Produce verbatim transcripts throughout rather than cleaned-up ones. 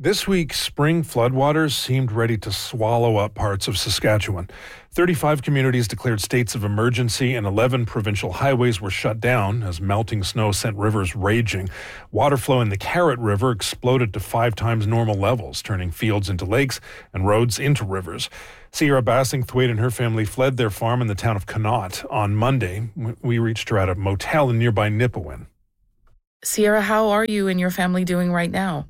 This week, spring floodwaters seemed ready to swallow up parts of Saskatchewan. thirty-five communities declared states of emergency and eleven provincial highways were shut down as melting snow sent rivers raging. Water flow in the Carrot River exploded to five times normal levels, turning fields into lakes and roads into rivers. Sierra Bassingthwaite and her family fled their farm in the town of Connaught. On Monday, we reached her at a motel in nearby Nipawin. Sierra, how are you and your family doing right now?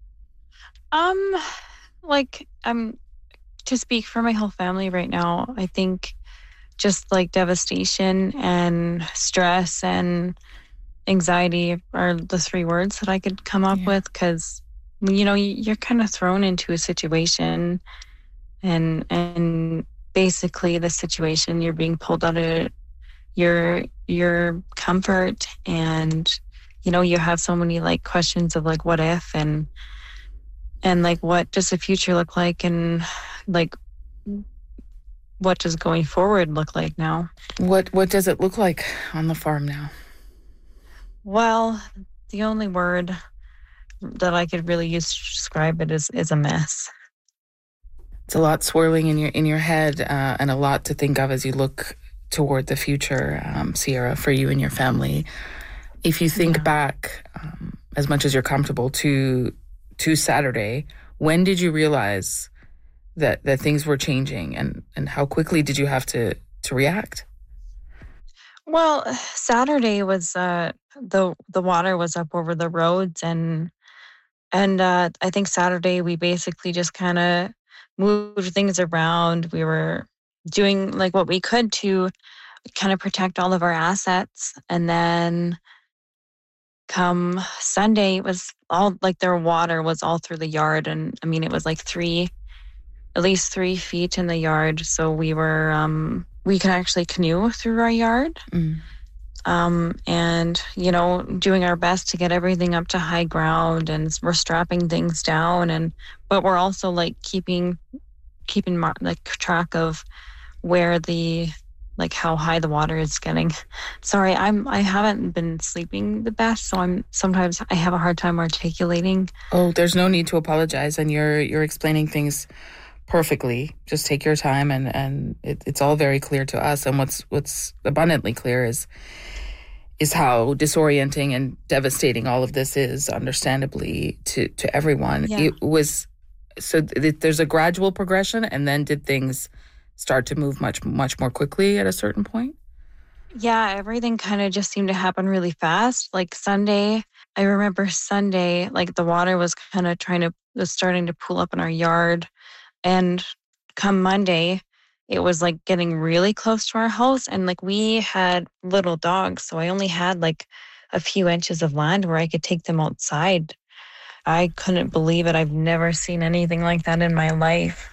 Um, like, um, to speak for my whole family right now, I think just like devastation and stress and anxiety are the three words that I could come up yeah. with, because, you know, you're kind of thrown into a situation and, and basically the situation, you're being pulled out of your, your comfort, and, you know, you have so many like questions of like, what if, and, And like, what does the future look like? And like, what does going forward look like now? What What does it look like on the farm now? Well, the only word that I could really use to describe it is, is a mess. It's a lot swirling in your in your head uh, and a lot to think of as you look toward the future, um, Sierra, for you and your family. If you think yeah. back, um, as much as you're comfortable, to to Saturday, when did you realize that, that things were changing, and, and how quickly did you have to, to react? Well, Saturday was, uh, the, the water was up over the roads, and, and, uh, I think Saturday we basically just kind of moved things around. We were doing like what we could to kind of protect all of our assets. And then come Sunday, it was all like their water was all through the yard. And I mean, it was like three, at least three feet in the yard. So we were, um, we could actually canoe through our yard. Mm. Um, and, you know, doing our best to get everything up to high ground, and we're strapping things down. And, but we're also like keeping, keeping like track of where the, like how high the water is getting. Sorry, I'm, I haven't been sleeping the best, so I'm, sometimes I have a hard time articulating. Oh, there's no need to apologize. And you're, you're explaining things perfectly. Just take your time, and, and it, it's all very clear to us. And what's, what's abundantly clear is, is how disorienting and devastating all of this is, understandably, to, to everyone. Yeah. It was, so th- there's a gradual progression, and then did things start to move much, much more quickly at a certain point? Yeah, everything kind of just seemed to happen really fast. Like Sunday, I remember Sunday, like the water was kind of trying to, was starting to pool up in our yard. And come Monday, it was like getting really close to our house. And like we had little dogs, so I only had like a few inches of land where I could take them outside. I couldn't believe it. I've never seen anything like that in my life.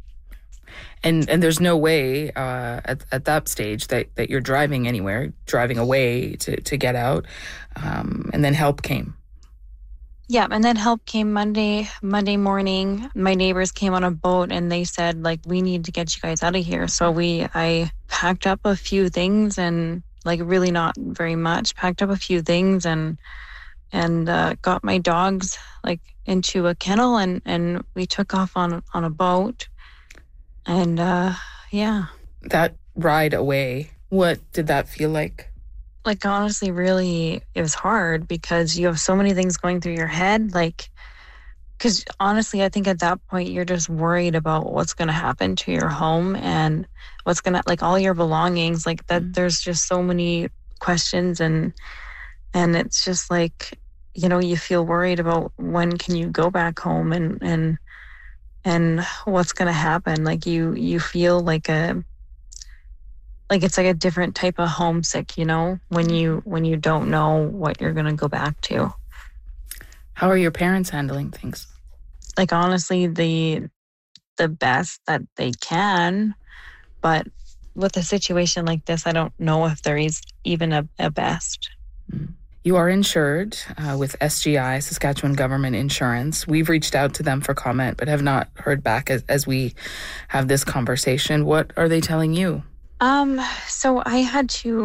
And and there's no way uh, at at that stage that, that you're driving anywhere, driving away to, to get out. Um, and then help came. Yeah, and then help came Monday, Monday morning. My neighbors came on a boat, and they said, like, we need to get you guys out of here. So we, I packed up a few things, and like really not very much, packed up a few things, and and uh, got my dogs like into a kennel, and, and we took off on on a boat. And, uh, yeah. That ride away, what did that feel like? Like, honestly, really, it was hard because you have so many things going through your head. Like, because honestly, I think at that point, you're just worried about what's going to happen to your home and what's going to, like, all your belongings. Like, that, mm-hmm. There's just so many questions. And, and it's just like, you know, you feel worried about when can you go back home, and, and, and what's going to happen. Like you, you feel like a, like it's like a different type of homesick, you know, when you, when you don't know what you're going to go back to. How are your parents handling things? Like, honestly, the, the best that they can, but with a situation like this, I don't know if there is even a, a best. Mm. You are insured uh, with S G I, Saskatchewan Government Insurance. We've reached out to them for comment, but have not heard back as, as we have this conversation. What are they telling you? Um, so I had to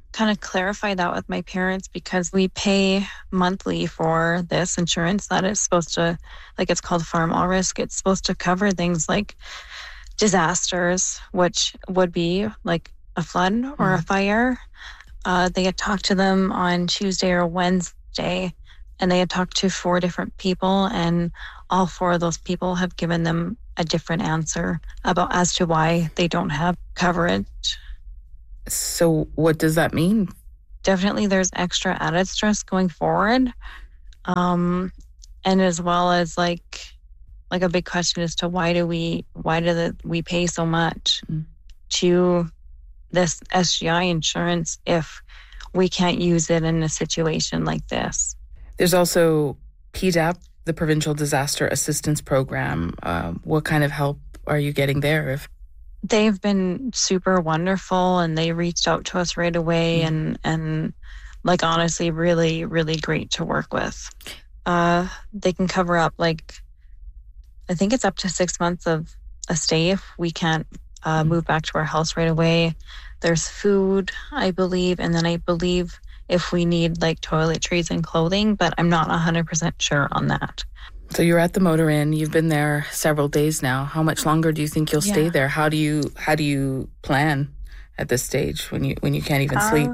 kind of clarify that with my parents because we pay monthly for this insurance that is supposed to, like it's called Farm All Risk. It's supposed to cover things like disasters, which would be like a flood or mm-hmm. a fire. Uh, they had talked to them on Tuesday or Wednesday, and they had talked to four different people, and all four of those people have given them a different answer about as to why they don't have coverage. So what does that mean? Definitely there's extra added stress going forward. Um, and as well as like like a big question as to why do we why do the, we pay so much mm. to this S G I insurance if we can't use it in a situation like this? There's also P D A P, the Provincial Disaster Assistance Program. Um, what kind of help are you getting there? If They've been super wonderful, and they reached out to us right away, mm. and and like honestly, really, really great to work with. Uh, they can cover up like I think it's up to six months of a stay if we can't uh, move back to our house right away. There's food, I believe, and then I believe if we need like toiletries and clothing, but I'm not one hundred percent sure on that. So you're at the Motor Inn. You've been there several days now. How much longer do you think you'll stay yeah. there? How do you how do you plan at this stage when you when you can't even uh, sleep?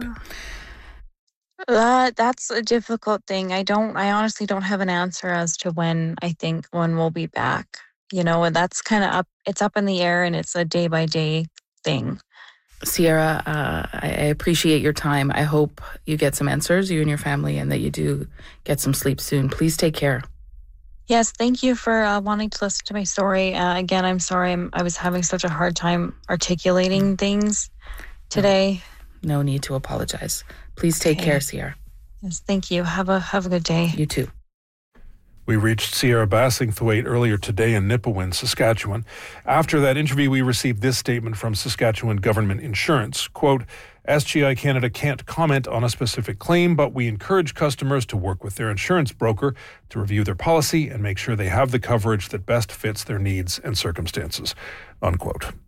Uh, that's a difficult thing. I don't. I honestly don't have an answer as to when I think when we'll be back. You know, and that's kind of up. It's up in the air, and it's a day by day thing. Sierra, uh, I appreciate your time. I hope you get some answers, you and your family, and that you do get some sleep soon. Please take care. Yes, thank you for uh, wanting to listen to my story. Uh, again, I'm sorry I'm, I was having such a hard time articulating things today. No, no need to apologize. Please take okay. care, Sierra. Yes, thank you. Have a have a good day. You too. We reached Sierra Bassingthwaite earlier today in Nipawin, Saskatchewan. After that interview, we received this statement from Saskatchewan Government Insurance. Quote, S G I Canada can't comment on a specific claim, but we encourage customers to work with their insurance broker to review their policy and make sure they have the coverage that best fits their needs and circumstances. Unquote.